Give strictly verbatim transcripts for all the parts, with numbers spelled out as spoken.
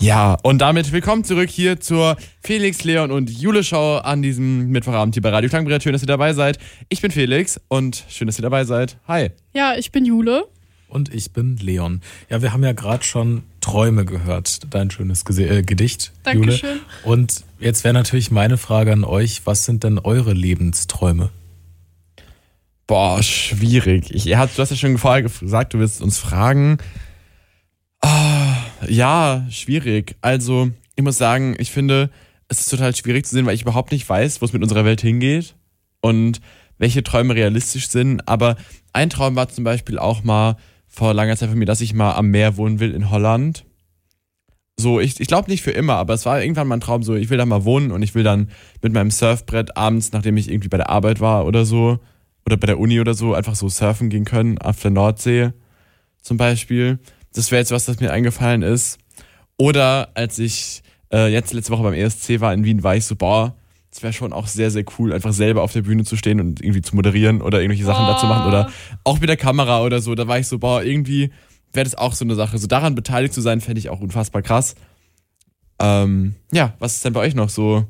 Ja, und damit willkommen zurück hier zur Felix, Leon und Jule Show an diesem Mittwochabend hier bei Radio Klangbrett. Schön, dass ihr dabei seid. Ich bin Felix und schön, dass ihr dabei seid. Hi. Ja, ich bin Jule. Und ich bin Leon. Ja, wir haben ja gerade schon Träume gehört, dein schönes Gese- äh, Gedicht, Dankeschön. Jule. Und jetzt wäre natürlich meine Frage an euch, was sind denn eure Lebensträume? Boah, schwierig. Ich, du hast ja schon vorher gesagt, du willst uns fragen. Ah, ja, schwierig. Also, ich muss sagen, ich finde, es ist total schwierig zu sehen, weil ich überhaupt nicht weiß, wo es mit unserer Welt hingeht und welche Träume realistisch sind. Aber ein Traum war zum Beispiel auch mal vor langer Zeit von mir, dass ich mal am Meer wohnen will in Holland. So, ich, ich glaube nicht für immer, aber es war irgendwann mal ein Traum so, ich will da mal wohnen und ich will dann mit meinem Surfbrett abends, nachdem ich irgendwie bei der Arbeit war oder so, oder bei der Uni oder so, einfach so surfen gehen können auf der Nordsee zum Beispiel. Das wäre jetzt was, das mir eingefallen ist. Oder als ich äh, jetzt letzte Woche beim E S C war in Wien, war ich so, boah, es wäre schon auch sehr, sehr cool, einfach selber auf der Bühne zu stehen und irgendwie zu moderieren oder irgendwelche Sachen oh. dazu machen oder auch mit der Kamera oder so. Da war ich so, boah, irgendwie wäre das auch so eine Sache. So daran beteiligt zu sein, fände ich auch unfassbar krass. Ähm, ja, was ist denn bei euch noch so?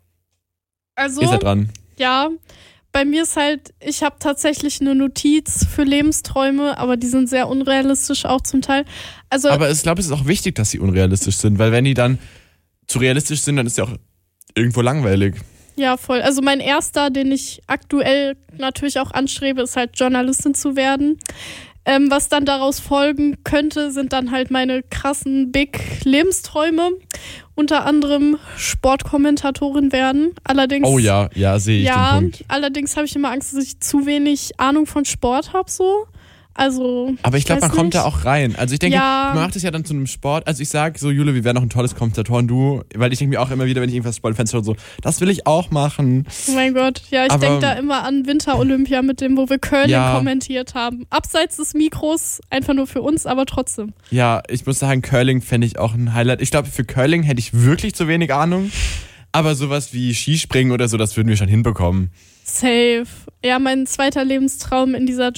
Also, Ihr seid dran. Ja, bei mir ist halt, ich habe tatsächlich eine Notiz für Lebensträume, aber die sind sehr unrealistisch auch zum Teil. Also, Aber ich glaube, es ist auch wichtig, dass sie unrealistisch sind, weil wenn die dann zu realistisch sind, dann ist ja auch irgendwo langweilig. Ja, voll. Also mein erster, den ich aktuell natürlich auch anstrebe, ist halt Journalistin zu werden. Ähm, was dann daraus folgen könnte, sind dann halt meine krassen Big-Lebensträume. Unter anderem Sportkommentatorin werden. Allerdings. Oh ja, ja, sehe ich ja, den Punkt. Allerdings habe ich immer Angst, dass ich zu wenig Ahnung von Sport habe, so. Also. Aber ich glaube, man weiß kommt nicht. da auch rein. Also ich denke, Ja. man macht es ja dann zu einem Sport. Also ich sage so, Jule, wir wären noch ein tolles Kommentatoren-Duo, weil ich denke mir auch immer wieder, wenn ich irgendwas Sportfans höre, so, das will ich auch machen. Oh mein Gott, ja, ich Aber- denke da immer an Winter-Olympia mit dem, wo wir Curling Ja. kommentiert haben. Abseits des Mikros, einfach nur für uns, aber trotzdem. Ja, ich muss sagen, Curling fände ich auch ein Highlight. Ich glaube, für Curling hätte ich wirklich zu wenig Ahnung. Aber sowas wie Skispringen oder so, das würden wir schon hinbekommen. Safe. Ja, mein zweiter Lebenstraum in dieser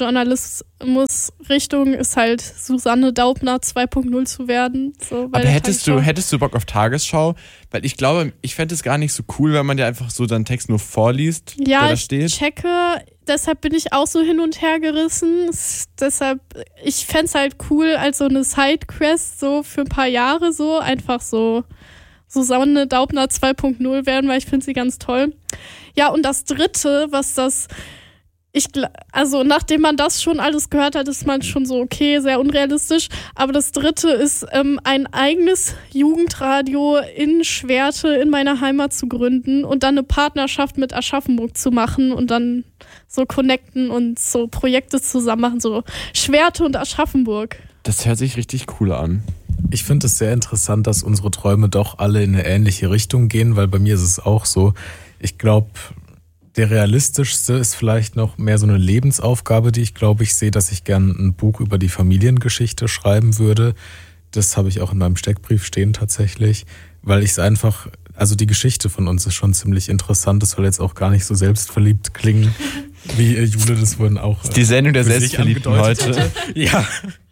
Journalismus-Richtung ist halt Susanne Daubner zwei Punkt null zu werden. So bei Aber der hättest du, Tagesschau. hättest du Bock auf Tagesschau? Weil ich glaube, ich fände es gar nicht so cool, wenn man ja einfach so seinen Text nur vorliest, der Ja, da ich steht. checke, deshalb bin ich auch so hin und her gerissen. S- Deshalb, ich fände es halt cool als so eine Sidequest so für ein paar Jahre so, einfach so Susanne Daubner zwei Punkt null werden, weil ich finde sie ganz toll. Ja, und das Dritte, was das, ich, gl- also nachdem man das schon alles gehört hat, ist man schon so, okay, sehr unrealistisch. Aber das Dritte ist, ähm, ein eigenes Jugendradio in Schwerte in meiner Heimat zu gründen und dann eine Partnerschaft mit Aschaffenburg zu machen und dann so connecten und so Projekte zusammen machen, so Schwerte und Aschaffenburg. Das hört sich richtig cool an. Ich finde es sehr interessant, dass unsere Träume doch alle in eine ähnliche Richtung gehen, weil bei mir ist es auch so. Ich glaube, der realistischste ist vielleicht noch mehr so eine Lebensaufgabe, die ich glaube, ich sehe, dass ich gern ein Buch über die Familiengeschichte schreiben würde. Das habe ich auch in meinem Steckbrief stehen tatsächlich, weil ich es einfach, also die Geschichte von uns ist schon ziemlich interessant. Das soll jetzt auch gar nicht so selbstverliebt klingen, wie äh, Jule das vorhin auch. Die Sendung der für sich Selbstverliebten angedeutet heute. hatte. Ja.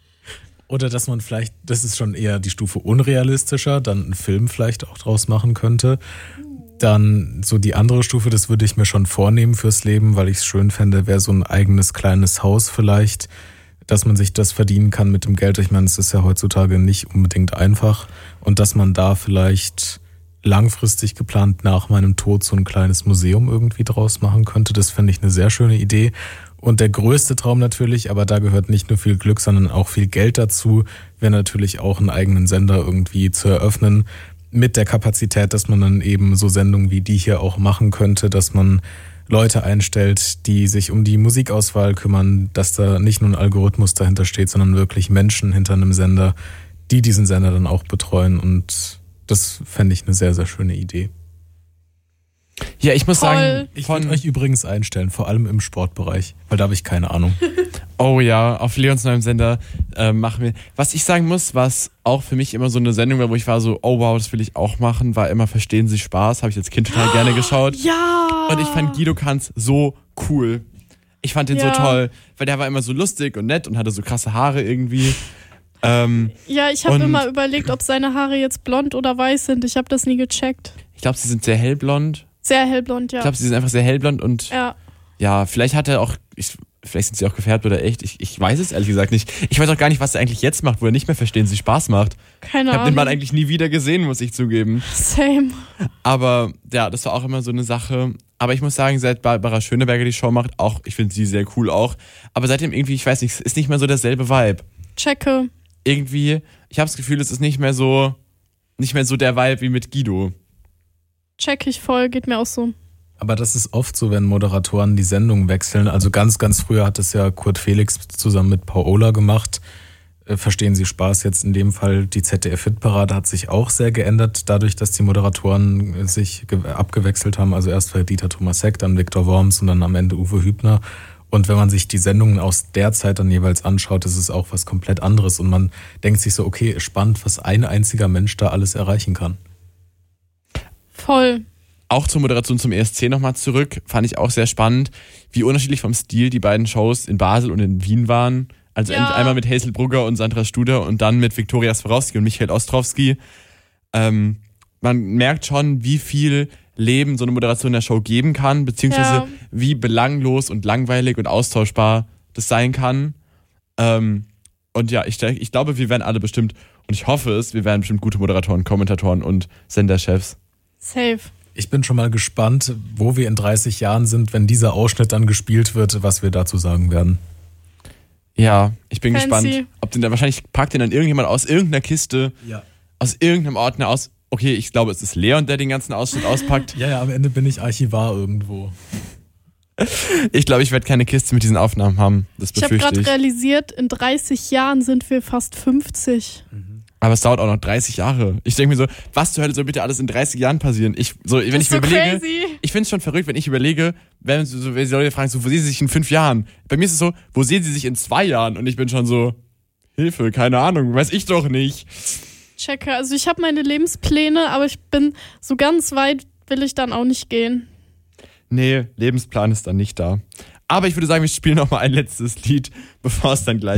Oder dass man vielleicht, das ist schon eher die Stufe unrealistischer, dann einen Film vielleicht auch draus machen könnte. Dann so die andere Stufe, das würde ich mir schon vornehmen fürs Leben, weil ich es schön fände, wäre so ein eigenes kleines Haus vielleicht, dass man sich das verdienen kann mit dem Geld. Ich meine, es ist ja heutzutage nicht unbedingt einfach. Und dass man da vielleicht langfristig geplant nach meinem Tod so ein kleines Museum irgendwie draus machen könnte. Das fände ich eine sehr schöne Idee. Und der größte Traum natürlich, aber da gehört nicht nur viel Glück, sondern auch viel Geld dazu, wäre natürlich auch einen eigenen Sender irgendwie zu eröffnen, mit der Kapazität, dass man dann eben so Sendungen wie die hier auch machen könnte, dass man Leute einstellt, die sich um die Musikauswahl kümmern, dass da nicht nur ein Algorithmus dahinter steht, sondern wirklich Menschen hinter einem Sender, die diesen Sender dann auch betreuen. Und das fände ich eine sehr, sehr schöne Idee. Ja, ich muss Toll. sagen, Ich von, würde euch übrigens einstellen, vor allem im Sportbereich, weil da habe ich keine Ahnung. oh ja, auf Leons neuem Sender äh, machen wir. Was ich sagen muss, was auch für mich immer so eine Sendung war, wo ich war so, oh wow, das will ich auch machen, war immer Verstehen Sie Spaß, habe ich als Kind total gerne geschaut. Ja! Und ich fand Guido Kanz so cool. Ich fand den Ja. so toll, weil der war immer so lustig und nett und hatte so krasse Haare irgendwie. Ähm, Ja, ich habe und- immer überlegt, ob seine Haare jetzt blond oder weiß sind. Ich habe das nie gecheckt. ich glaube, sie sind sehr hellblond. Sehr hellblond, ja. Ich glaube, sie sind einfach sehr hellblond und ja. ja, vielleicht hat er auch, ich, vielleicht sind sie auch gefärbt oder echt. Ich, ich weiß es ehrlich gesagt nicht. Ich weiß auch gar nicht, was er eigentlich jetzt macht, wo er nicht mehr verstehen, sie Spaß macht. Keine Ich habe den Mann Ahnung. eigentlich nie wieder gesehen, muss ich zugeben. Same. Aber ja, das war auch immer so eine Sache. Aber ich muss sagen, seit Barbara Schöneberger die Show macht, auch, ich finde sie sehr cool auch. Aber seitdem irgendwie, ich weiß nicht, es ist nicht mehr so derselbe Vibe. Checke. Irgendwie, ich habe das Gefühl, es ist nicht mehr so, nicht mehr so der Vibe wie mit Guido. Check ich voll, geht mir auch so. Aber das ist oft so, wenn Moderatoren die Sendung wechseln. Also ganz, ganz früher hat es ja Kurt Felix zusammen mit Paola gemacht. Äh, Verstehen Sie Spaß? Jetzt in dem Fall die Z D F-Hitparade hat sich auch sehr geändert, dadurch, dass die Moderatoren äh, sich ge- abgewechselt haben. Also erst war Dieter Thomas Heck, dann Viktor Worms und dann am Ende Uwe Hübner. Und wenn man sich die Sendungen aus der Zeit dann jeweils anschaut, ist es auch was komplett anderes. Und man denkt sich so, okay, spannend, was ein einziger Mensch da alles erreichen kann. Voll. Auch zur Moderation zum E S C nochmal zurück, fand ich auch sehr spannend, wie unterschiedlich vom Stil die beiden Shows in Basel und in Wien waren. Also Ja. einmal mit Hazel Brugger und Sandra Studer und dann mit Viktoria Swarovski und Michael Ostrowski. Ähm, man merkt schon, wie viel Leben so eine Moderation der Show geben kann, beziehungsweise Ja. wie belanglos und langweilig und austauschbar das sein kann. Ähm, und ja, ich, ich glaube, wir werden alle bestimmt, und ich hoffe es, wir werden bestimmt gute Moderatoren, Kommentatoren und Senderchefs. Safe. Ich bin schon mal gespannt, wo wir in dreißig Jahren sind, wenn dieser Ausschnitt dann gespielt wird, was wir dazu sagen werden. Ja, ich bin Fancy. gespannt, ob den dann, wahrscheinlich packt den dann irgendjemand aus irgendeiner Kiste, Ja. aus irgendeinem Ordner aus. Okay, ich glaube, es ist Leon, der den ganzen Ausschnitt auspackt. Ja, ja, am Ende bin ich Archivar irgendwo. Ich glaube, ich werde keine Kiste mit diesen Aufnahmen haben. Das Ich habe befürchte gerade ich. realisiert, in dreißig Jahren sind wir fast fünfzig. Aber es dauert auch noch dreißig Jahre. Ich denke mir so, was zur Hölle soll bitte alles in dreißig Jahren passieren? Ich, so, wenn Das ich ist mir so überlege, crazy. ich finde es schon verrückt, wenn ich überlege, wenn so, so, wenn die Leute fragen, so, wo sehen sie sich in fünf Jahren? Bei mir ist es so, wo sehen sie sich in zwei Jahren? Und ich bin schon so, Hilfe, keine Ahnung, weiß ich doch nicht. Checke. Also ich habe meine Lebenspläne, aber ich bin so ganz weit will ich dann auch nicht gehen. Nee, Lebensplan ist dann nicht da. Aber ich würde sagen, wir spielen noch mal ein letztes Lied, bevor es dann gleich